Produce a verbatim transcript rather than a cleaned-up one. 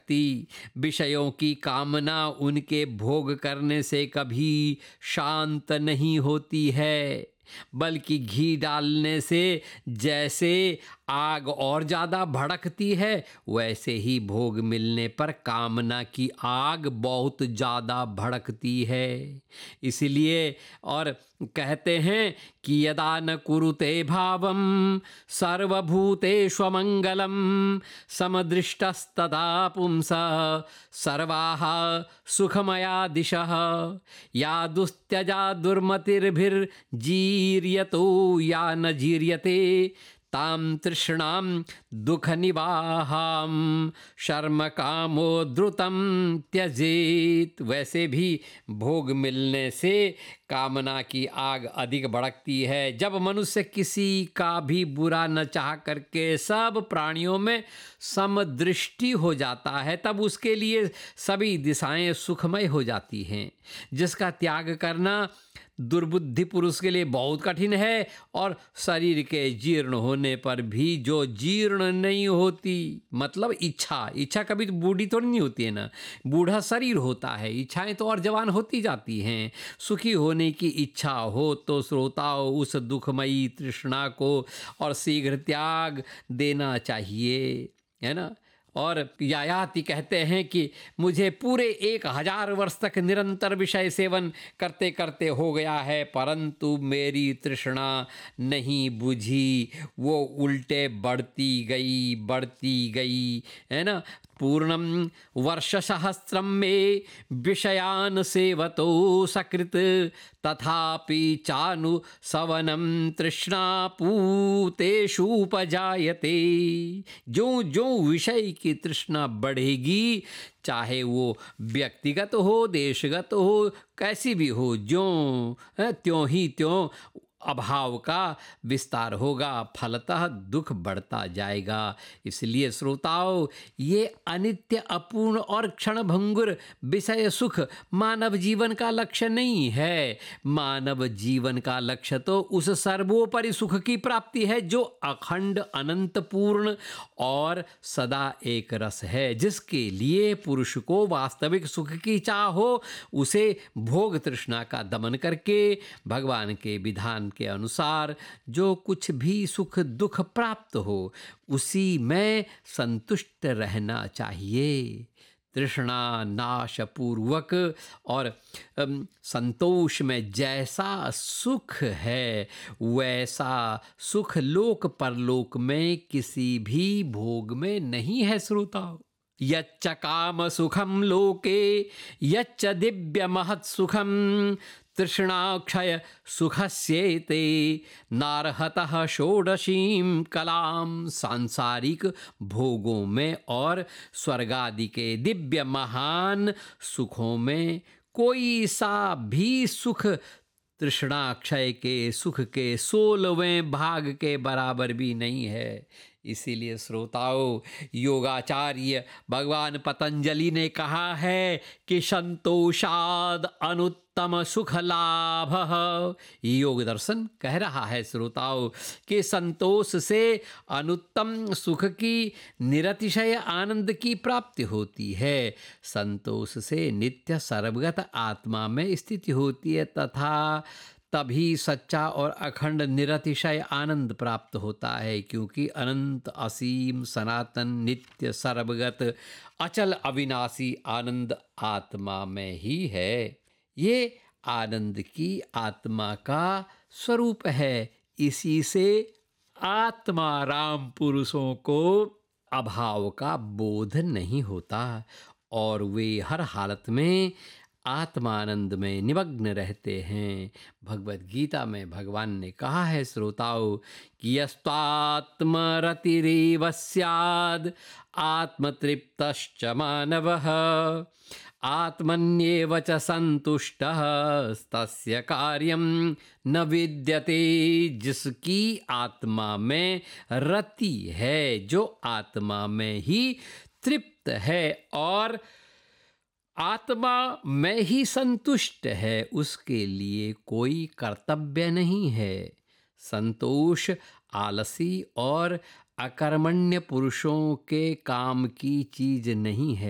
सकती। विषयों की कामना उनके भोग करने से कभी शांत नहीं होती है, बल्कि घी डालने से जैसे आग और ज़्यादा भड़कती है, वैसे ही भोग मिलने पर कामना की आग बहुत ज़्यादा भड़कती है। इसलिए और कहते हैं कि यदा न कुरुते भावम सर्वभूतेष्वमंगलम समदृष्टस्तदा पुंसः सर्वाः सुखमया दिशः या दुस्त्यजा दुर्मतिर्भिर्जीर्यतो या न जीर्यते ताम तृष्णाम दुख निवाहाम शर्म कामो द्रुतम त्यजेत। वैसे भी भोग मिलने से कामना की आग अधिक भड़कती है। जब मनुष्य किसी का भी बुरा न चाह करके सब प्राणियों में समदृष्टि हो जाता है, तब उसके लिए सभी दिशाएं सुखमय हो जाती हैं, जिसका त्याग करना दुर्बुद्धि पुरुष के लिए बहुत कठिन है। और शरीर के जीर्ण होने पर भी जो जीर्ण नहीं होती, मतलब इच्छा इच्छा कभी तो बूढ़ी तो नहीं होती है ना, बूढ़ा शरीर होता है, इच्छाएं तो और जवान होती जाती हैं। सुखी होने की इच्छा हो तो श्रोताओं उस दुखमयी तृष्णा को और शीघ्र त्याग देना चाहिए, है ना। और यायाति कहते हैं कि मुझे पूरे एक हजार वर्ष तक निरंतर विषय सेवन करते करते हो गया है, परंतु मेरी तृष्णा नहीं बुझी, वो उल्टे बढ़ती गई बढ़ती गई, है ना। पूर्णम वर्ष सहस्रम में विषयान सेवतो सकृत तथापि चानु सवनम तृष्णा पूतेषु उपजायते। जो जो विषय की तृष्णा बढ़ेगी, चाहे वो व्यक्तिगत हो, देशगत हो, कैसी भी हो, ज्यों त्यों ही त्यों अभाव का विस्तार होगा, फलतः दुख बढ़ता जाएगा। इसलिए श्रोताओं, ये अनित्य, अपूर्ण और क्षणभंगुर विषय सुख मानव जीवन का लक्ष्य नहीं है। मानव जीवन का लक्ष्य तो उस सर्वोपरि सुख की प्राप्ति है जो अखंड, अनंत, पूर्ण और सदा एक रस है। जिसके लिए पुरुष को वास्तविक सुख की चाह हो, उसे भोग तृष्णा का दमन करके भगवान के विधान के अनुसार जो कुछ भी सुख दुख प्राप्त हो, उसी में संतुष्ट रहना चाहिए। तृष्णा नाश पूर्वक और अम, संतोष में जैसा सुख है, वैसा सुख लोक परलोक में किसी भी भोग में नहीं है। श्रोताओ, यच्च काम सुखम लोके यच्च दिव्य महत् सुखम तृष्णाक्षय सुखस्येते नारहतः षोडशीं कलाम। सांसारिक भोगों में और स्वर्गादि के दिव्य महान सुखों में कोई सा भी सुख तृष्णाक्षय के सुख के सोलहवें भाग के बराबर भी नहीं है। इसीलिए श्रोताओं, योगाचार्य भगवान पतंजलि ने कहा है कि संतोषाद अनुत्तम सुख लाभ। योग दर्शन कह रहा है श्रोताओं कि संतोष से अनुत्तम सुख की, निरतिशय आनंद की प्राप्ति होती है। संतोष से नित्य सर्वगत आत्मा में स्थिति होती है तथा तभी सच्चा और अखंड निरतिशय आनंद प्राप्त होता है, क्योंकि अनंत, असीम, सनातन, नित्य, सर्वगत, अचल, अविनाशी आनंद आत्मा में ही है। ये आनंद की आत्मा का स्वरूप है। इसी से आत्मा राम पुरुषों को अभाव का बोध नहीं होता और वे हर हालत में आत्मानंद में निमग्न रहते हैं। भगवत गीता में भगवान ने कहा है श्रोताओ कि यस्त्वात्मरतिरेव स्याद् आत्मतृप्तश्च मानवः आत्मन्येव च संतुष्टः तस्य कार्यं न विद्यते। जिसकी आत्मा में रति है, जो आत्मा में ही तृप्त है और आत्मा में ही संतुष्ट है, उसके लिए कोई कर्तव्य नहीं है। संतोष आलसी और अकर्मण्य पुरुषों के काम की चीज नहीं है।